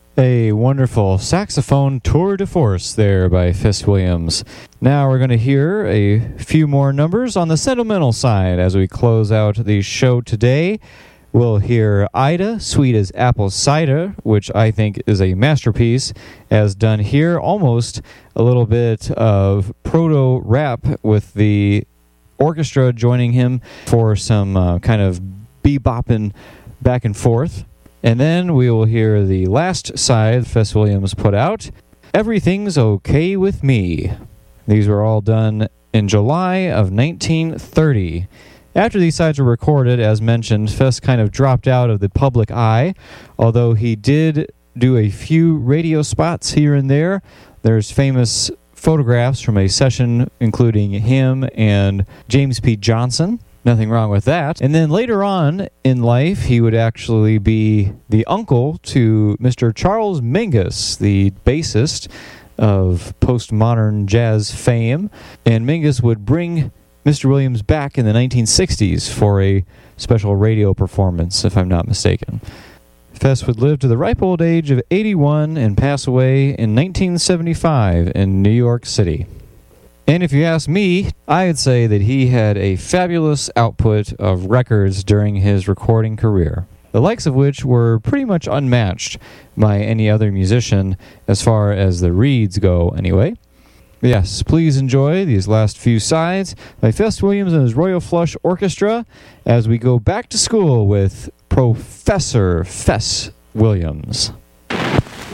A wonderful saxophone tour de force there by Fess Williams. Now we're going to hear a few more numbers on the sentimental side as we close out the show today. We'll hear Ida, Sweet as Apple Cider, which I think is a masterpiece, as done here. Almost a little bit of proto-rap with the orchestra joining him for some kind of bebopping back and forth. And then we will hear the last side Fess Williams put out, Everything's Okay With Me. These were all done in July of 1930. After these sides were recorded, as mentioned, Fess kind of dropped out of the public eye, although he did do a few radio spots here and there. There's famous photographs from a session including him and James P. Johnson. Nothing wrong with that. And then later on in life, he would actually be the uncle to Mr. Charles Mingus, the bassist of postmodern jazz fame. And Mingus would bring Mr. Williams back in the 1960s for a special radio performance, if I'm not mistaken. Fess would live to the ripe old age of 81 and pass away in 1975 in New York City. And if you ask me, I'd say that he had a fabulous output of records during his recording career, the likes of which were pretty much unmatched by any other musician as far as the reeds go anyway. Yes, please enjoy these last few sides by Fess Williams and his Royal Flush Orchestra as we go back to school with Professor Fess Williams.